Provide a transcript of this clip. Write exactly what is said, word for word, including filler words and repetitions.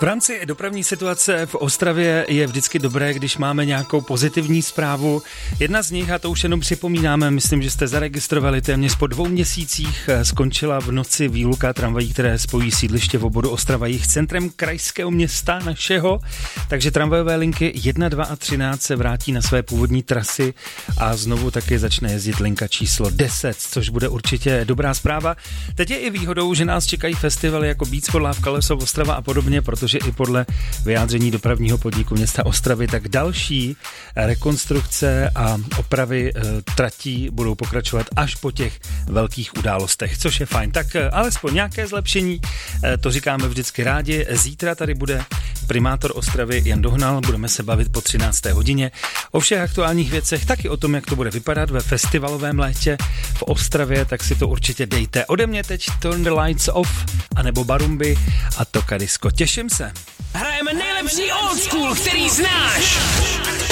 V rámci dopravní situace v Ostravě je vždycky dobré, když máme nějakou pozitivní zprávu. Jedna z nich, a to už jenom připomínáme, myslím, že jste zaregistrovali, téměř po dvou měsících skončila v noci výluka tramvají, které spojí sídliště v obvodu Ostrava-Jih s centrem krajského města našeho. Takže tramvajové linky jedna, dva a třináct se vrátí na své původní trasy a znovu taky začne jezdit linka číslo deset, což bude určitě dobrá zpráva. Teď je i výhodou, že nás čekají festivaly jako Beats for Love, Colors of Ostrava a podobně, protože i podle vyjádření dopravního podniku města Ostravy, tak další rekonstrukce a opravy e, tratí budou pokračovat až po těch velkých událostech, což je fajn. Tak e, alespoň nějaké zlepšení, e, to říkáme vždycky rádi. Zítra tady bude primátor Ostravy Jan Dohnal, budeme se bavit po třinácté hodině o všech aktuálních věcech, taky o tom, jak to bude vypadat ve festivalovém létě v Ostravě, tak si to určitě dejte. Ode mě teď Turn the Lights Off, anebo Barumby a Toka Disco. Těším se. Hrajeme nejlepší old school, který znáš.